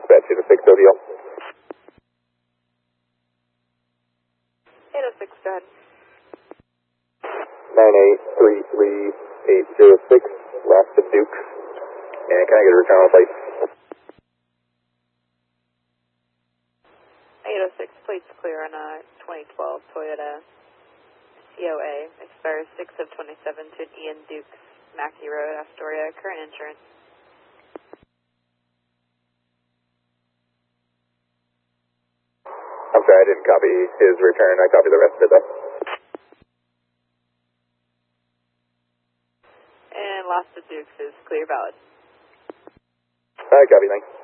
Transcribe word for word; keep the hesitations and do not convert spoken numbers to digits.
dispatch to the six O D L. eight oh six, go ahead. nine eight three three eight zero six, last of Duke. And can I get a return on the plate? eight oh six, plates clear on a twenty twelve Toyota C O A. Expires six of twenty-seven to Ian Dukes, Mackey Road, Astoria. Current insurance. I'm sorry, I didn't copy his return. I copied the rest of it though. And last of Dukes is clear valid. Alright, copy, thanks.